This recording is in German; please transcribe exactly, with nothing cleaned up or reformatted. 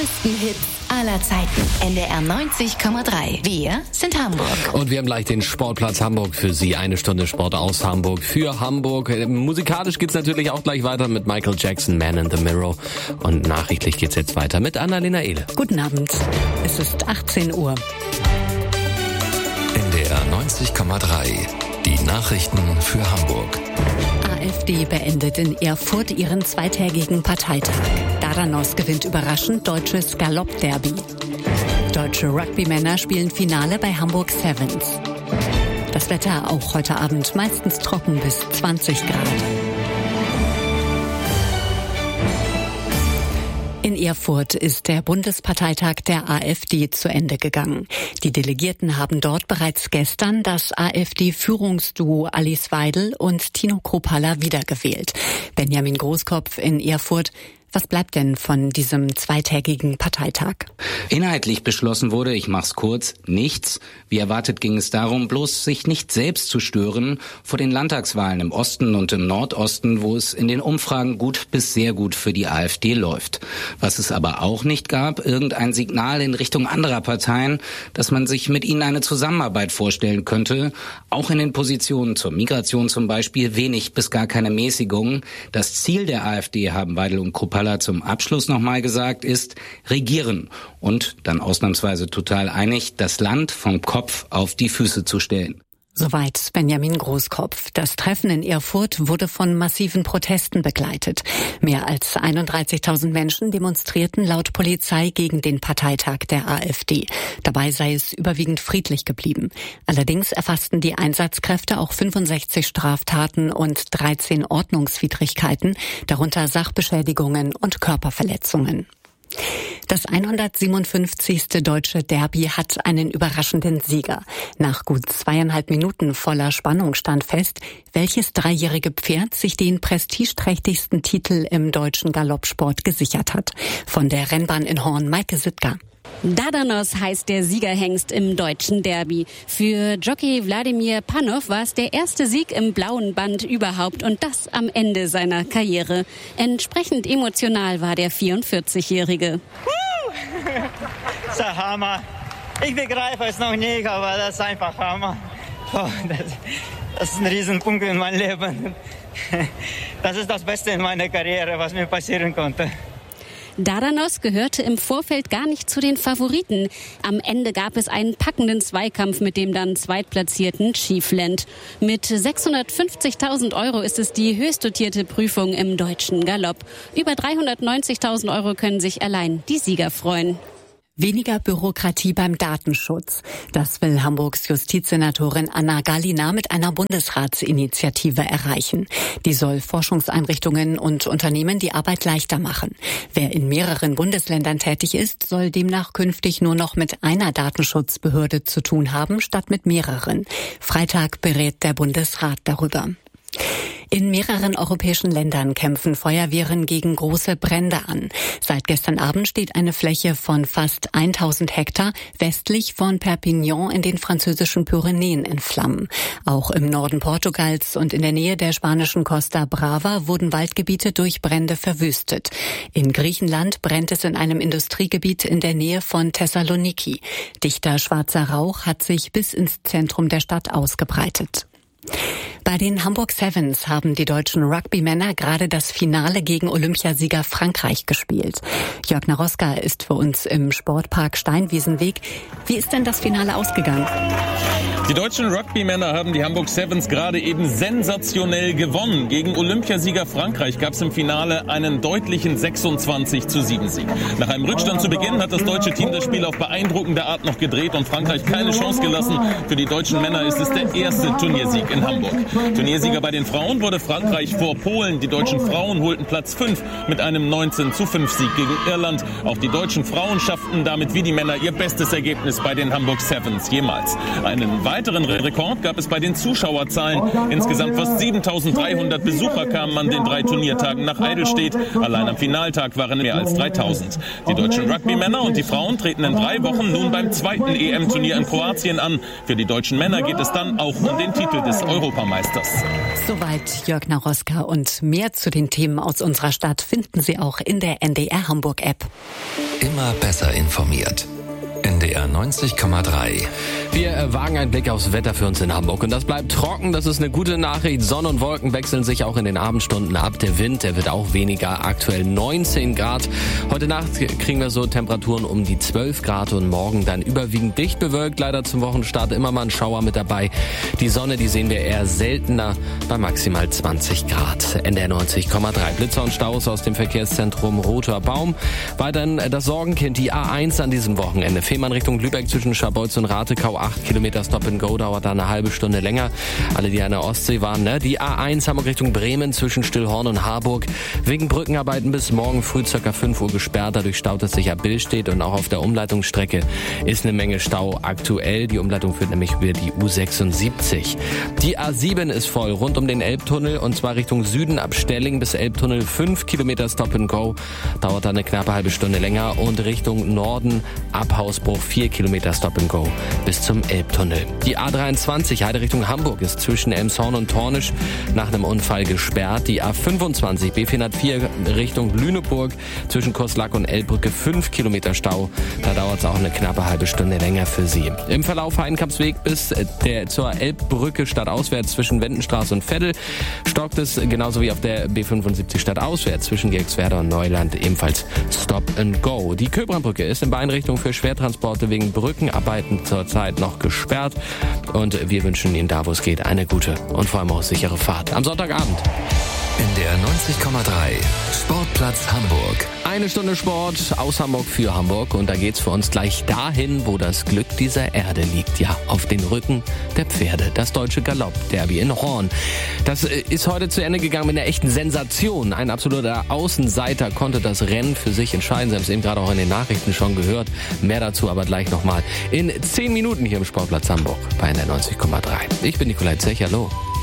größten Hits aller Zeiten. N D R neunzig Komma drei. Wir sind Hamburg. Und wir haben gleich den Sportplatz Hamburg für Sie. Eine Stunde Sport aus Hamburg für Hamburg. Musikalisch geht's natürlich auch gleich weiter mit Michael Jackson, Man in the Mirror. Und nachrichtlich geht's jetzt weiter mit Annalena Ehle. Guten Abend. Es ist achtzehn Uhr. N D R neunzig Komma drei. Die Nachrichten für Hamburg. AfD beendet in Erfurt ihren zweitägigen Parteitag. Dadanos gewinnt überraschend deutsches Galopp-Derby. Deutsche Rugby-Männer spielen Finale bei Hamburg Sevens. Das Wetter auch heute Abend meistens trocken bis zwanzig Grad. In Erfurt ist der Bundesparteitag der AfD zu Ende gegangen. Die Delegierten haben dort bereits gestern das AfD-Führungsduo Alice Weidel und Tino Kruppalla wiedergewählt. Benjamin Großkopf in Erfurt. Was bleibt denn von diesem zweitägigen Parteitag? Inhaltlich beschlossen wurde, ich mach's kurz, nichts. Wie erwartet ging es darum, bloß sich nicht selbst zu stören vor den Landtagswahlen im Osten und im Nordosten, wo es in den Umfragen gut bis sehr gut für die AfD läuft. Was es aber auch nicht gab, irgendein Signal in Richtung anderer Parteien, dass man sich mit ihnen eine Zusammenarbeit vorstellen könnte. Auch in den Positionen zur Migration zum Beispiel wenig bis gar keine Mäßigung. Das Ziel der AfD, haben Weidel und Kruppalla zum Abschluss nochmal gesagt, ist regieren und dann ausnahmsweise total einig, das Land vom Kopf auf die Füße zu stellen. Soweit Benjamin Großkopf. Das Treffen in Erfurt wurde von massiven Protesten begleitet. Mehr als einunddreißigtausend Menschen demonstrierten laut Polizei gegen den Parteitag der AfD. Dabei sei es überwiegend friedlich geblieben. Allerdings erfassten die Einsatzkräfte auch fünfundsechzig Straftaten und dreizehn Ordnungswidrigkeiten, darunter Sachbeschädigungen und Körperverletzungen. Das hundertsiebenundfünfzigste deutsche Derby hat einen überraschenden Sieger. Nach gut zweieinhalb Minuten voller Spannung stand fest, welches dreijährige Pferd sich den prestigeträchtigsten Titel im deutschen Galoppsport gesichert hat. Von der Rennbahn in Horn, Maike Sittger. Dadanos heißt der Siegerhengst im deutschen Derby. Für Jockey Wladimir Panov war es der erste Sieg im blauen Band überhaupt und das am Ende seiner Karriere. Entsprechend emotional war der vierundvierzigjährige. Das ist der Hammer. Ich begreife es noch nicht, aber das ist einfach Hammer. Oh, das, das ist ein Riesenpunkt in meinem Leben. Das ist das Beste in meiner Karriere, was mir passieren konnte. Dadanos gehörte im Vorfeld gar nicht zu den Favoriten. Am Ende gab es einen packenden Zweikampf mit dem dann zweitplatzierten Chiefland. Mit sechshundertfünfzigtausend Euro ist es die höchst dotierte Prüfung im deutschen Galopp. Über dreihundertneunzigtausend Euro können sich allein die Sieger freuen. Weniger Bürokratie beim Datenschutz. Das will Hamburgs Justizsenatorin Anna Gallina mit einer Bundesratsinitiative erreichen. Die soll Forschungseinrichtungen und Unternehmen die Arbeit leichter machen. Wer in mehreren Bundesländern tätig ist, soll demnach künftig nur noch mit einer Datenschutzbehörde zu tun haben, statt mit mehreren. Freitag berät der Bundesrat darüber. In mehreren europäischen Ländern kämpfen Feuerwehren gegen große Brände an. Seit gestern Abend steht eine Fläche von fast tausend Hektar westlich von Perpignan in den französischen Pyrenäen in Flammen. Auch im Norden Portugals und in der Nähe der spanischen Costa Brava wurden Waldgebiete durch Brände verwüstet. In Griechenland brennt es in einem Industriegebiet in der Nähe von Thessaloniki. Dichter schwarzer Rauch hat sich bis ins Zentrum der Stadt ausgebreitet. Bei den Hamburg Sevens haben die deutschen Rugby-Männer gerade das Finale gegen Olympiasieger Frankreich gespielt. Jörg Naroska ist für uns im Sportpark Steinwiesenweg. Wie ist denn das Finale ausgegangen? Die deutschen Rugby-Männer haben die Hamburg Sevens gerade eben sensationell gewonnen. Gegen Olympiasieger Frankreich gab es im Finale einen deutlichen sechsundzwanzig zu sieben Sieg. Nach einem Rückstand zu Beginn hat das deutsche Team das Spiel auf beeindruckende Art noch gedreht und Frankreich keine Chance gelassen. Für die deutschen Männer ist es der erste Turniersieg in Hamburg. Turniersieger bei den Frauen wurde Frankreich vor Polen. Die deutschen Frauen holten Platz fünf mit einem neunzehn zu fünf Sieg gegen Irland. Auch die deutschen Frauen schafften damit wie die Männer ihr bestes Ergebnis bei den Hamburg Sevens jemals. Einen weiteren Rekord gab es bei den Zuschauerzahlen. Insgesamt fast siebentausenddreihundert Besucher kamen an den drei Turniertagen nach Eidelstedt. Allein am Finaltag waren mehr als dreitausend. Die deutschen Rugby-Männer und die Frauen treten in drei Wochen nun beim zweiten E M-Turnier in Kroatien an. Für die deutschen Männer geht es dann auch um den Titel des Europameisters. Soweit Jörg Naroska, und mehr zu den Themen aus unserer Stadt finden Sie auch in der N D R Hamburg App. Immer besser informiert. N D R neunzig Komma drei. Wir wagen einen Blick aufs Wetter für uns in Hamburg und das bleibt trocken, das ist eine gute Nachricht. Sonne und Wolken wechseln sich auch in den Abendstunden ab. Der Wind, der wird auch weniger, aktuell neunzehn Grad. Heute Nacht kriegen wir so Temperaturen um die zwölf Grad und morgen dann überwiegend dicht bewölkt. Leider zum Wochenstart immer mal ein Schauer mit dabei. Die Sonne, die sehen wir eher seltener bei maximal zwanzig Grad. N D R neunzig Komma drei. Blitzer und Staus aus dem Verkehrszentrum Roter Baum. Weiterhin das Sorgenkind, die A eins an diesem Wochenende. Fehmarn Richtung Lübeck zwischen Scharbeutz und Ratekau, acht Kilometer Stop and Go, dauert da eine halbe Stunde länger. Alle, die an der Ostsee waren, ne? Die A eins Hamburg Richtung Bremen zwischen Stillhorn und Harburg. Wegen Brückenarbeiten bis morgen früh ca. fünf Uhr gesperrt. Dadurch staut es sich ab Billstedt und auch auf der Umleitungsstrecke ist eine Menge Stau aktuell. Die Umleitung führt nämlich über die U sechsundsiebzig. Die A sieben ist voll rund um den Elbtunnel und zwar Richtung Süden ab Stelling bis Elbtunnel. fünf Kilometer Stop and Go, dauert da eine knappe halbe Stunde länger und Richtung Norden ab Hausbruch vier Kilometer Stop and Go bis zum Elbtunnel. Die A dreiundzwanzig Heide Richtung Hamburg ist zwischen Elmshorn und Tornisch nach einem Unfall gesperrt. Die A fünfundzwanzig B vierhundertvier Richtung Lüneburg zwischen Kurslack und Elbbrücke fünf Kilometer Stau. Da dauert es auch eine knappe halbe Stunde länger für Sie. Im Verlauf Heidenkampsweg bis der, zur Elbbrücke stadtauswärts zwischen Wendenstraße und Veddel stockt es genauso wie auf der B fünfundsiebzig stadtauswärts zwischen Georgswerda und Neuland ebenfalls Stop and Go. Die Köbrandbrücke ist in beiden Richtungen für Schwertransporte wegen Brückenarbeiten zurzeit noch gesperrt und wir wünschen Ihnen da, wo es geht, eine gute und vor allem auch sichere Fahrt am Sonntagabend. N D R neunzig Komma drei. Sportplatz Hamburg. Eine Stunde Sport aus Hamburg für Hamburg und da geht's für uns gleich dahin, wo das Glück dieser Erde liegt. Ja, auf den Rücken der Pferde. Das deutsche Galopp-Derby in Horn. Das ist heute zu Ende gegangen mit einer echten Sensation. Ein absoluter Außenseiter konnte das Rennen für sich entscheiden. Sie haben es eben gerade auch in den Nachrichten schon gehört. Mehr dazu aber gleich nochmal in zehn Minuten hier im Sportplatz Hamburg bei N D R neunzig Komma drei. Ich bin Nikolai Zech, hallo.